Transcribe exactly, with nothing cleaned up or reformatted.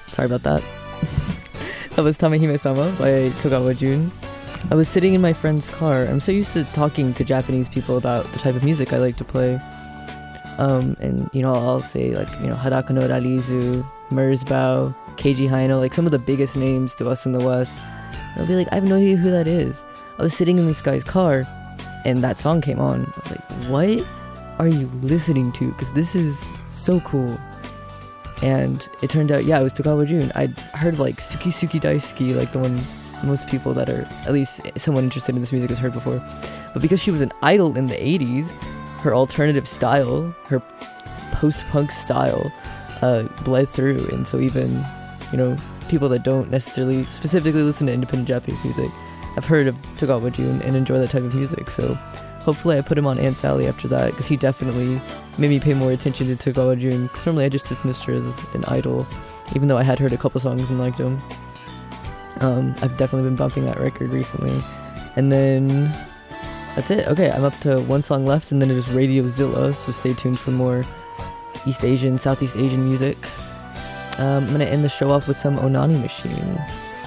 Sorry about that. That was Tamehime-sama by Togawa Jun. I was sitting in my friend's car. I'm so used to talking to Japanese people about the type of music I like to play. Um, and, you know, I'll say, like, you know, Hadaka no Rarizu, Merzbow, Keiji Haino, like some of the biggest names to us in the West. And I'll be like, I have no idea who that is. I was sitting in this guy's car, and that song came on. I was like, what are you listening to? Because this is so cool. And it turned out, yeah, it was Togawa Jun. I'd heard, like, Suki Suki Daisuki, like the one most people that are, at least someone interested in this music has heard before. But because she was an idol in the eighties, her alternative style, her post-punk style, uh, bled through. And so even, you know, people that don't necessarily specifically listen to independent Japanese music have heard of Togawa Jun and enjoy that type of music. So hopefully I put him on Aunt Sally after that, because he definitely made me pay more attention to Togawa Jun, because normally I just dismissed her as an idol, even though I had heard a couple songs and liked them. Um, I've definitely been bumping that record recently. And then that's it. Okay, I'm up to one song left, and then it is Radio Zilla, so stay tuned for more East Asian, Southeast Asian music. Um, I'm going to end the show off with some Onani Machine.